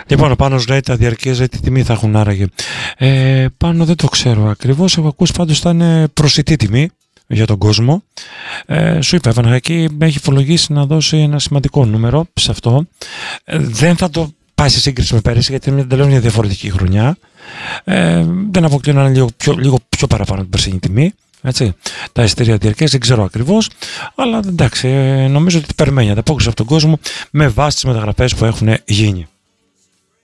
Λοιπόν, ο Πάνος λέει τα διαρκές τι τιμή θα έχουν άραγε. Πάνω δεν το ξέρω ακριβώς, έχω ακούσει πάντως θα είναι προσιτή τιμή για τον κόσμο. Σου είπα, Βαναχακή έχει υπολογίσει να δώσει ένα σημαντικό νούμερο σε αυτό. Δεν θα το πάει σε σύγκριση με πέρυσι, γιατί είναι μια τελείως μια διαφορετική χρονιά. Δεν αποκλείω να είναι λίγο πιο παραπάνω την περσινή τιμή. Έτσι. Τα εισιτήρια διαρκές δεν ξέρω ακριβώς, αλλά εντάξει, νομίζω ότι περιμένει ανταπόκριση από τον κόσμο με βάση τις μεταγραφές που έχουν γίνει.